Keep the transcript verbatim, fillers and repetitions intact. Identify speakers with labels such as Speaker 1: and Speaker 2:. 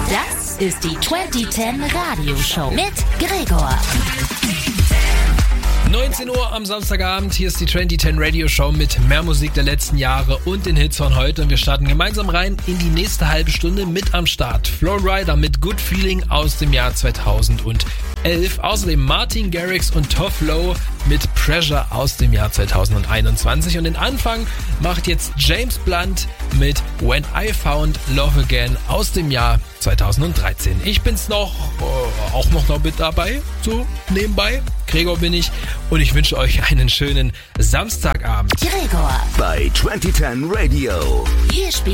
Speaker 1: Das ist die zwanzig zehn Radioshow mit Gregor.
Speaker 2: neunzehn Uhr am Samstagabend, hier ist die zwanzig zehn Radio Show mit mehr Musik der letzten Jahre und den Hits von heute. Und wir starten gemeinsam rein in die nächste halbe Stunde mit am Start. Flowrider mit Good Feeling aus dem Jahr zweitausendelf. Außerdem Martin Garrix und Toph Lowe mit Pressure aus dem Jahr zweitausendeinundzwanzig. Und den Anfang macht jetzt James Blunt mit When I Found Love Again aus dem Jahr zweitausenddreizehn. Ich bin's noch, äh, auch noch, noch mit dabei, so nebenbei. Gregor bin ich und ich wünsche euch einen schönen Samstagabend.
Speaker 1: Gregor.
Speaker 3: Bei zwanzig zehn Radio.
Speaker 1: Hier spielt